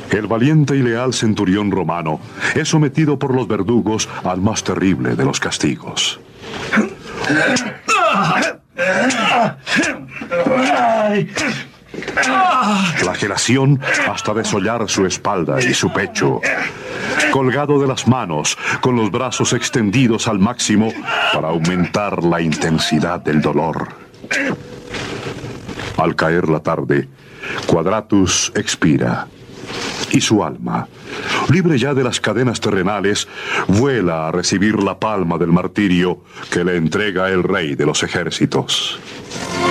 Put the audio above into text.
El valiente y leal centurión romano es sometido por los verdugos al más terrible de los castigos. Flagelación hasta desollar su espalda y su pecho. Colgado de las manos, con los brazos extendidos al máximo para aumentar la intensidad del dolor. Al caer la tarde, Quadratus expira. Y su alma, libre ya de las cadenas terrenales, vuela a recibir la palma del martirio que le entrega el rey de los ejércitos.